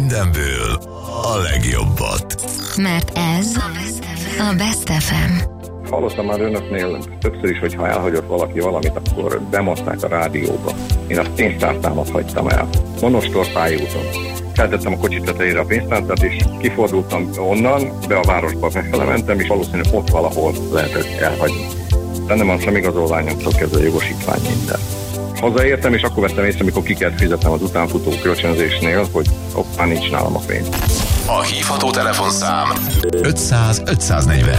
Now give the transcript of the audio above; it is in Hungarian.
mindenből a legjobbat. Mert ez a Best FM. Hallottam már önöknél többször is, hogy ha elhagyott valaki valamit, akkor bemozták a rádióba. Én a pénztárcámat hagytam el. Monostor pályaúton. Feltettem a kocsi tetejére a pénztárcát, és kifordultam onnan, be a városba felementem, és valószínűleg ott valahol lehetett elhagyni. Bennem van szemigazolványomtól kezdve jogosítvány minden. Hazaértem, és akkor vettem észre, amikor ki kellett fizetnem az utánfutó kölcsönzésnél, hogy már nincs nálam a pénz. A hívható telefonszám 500 540.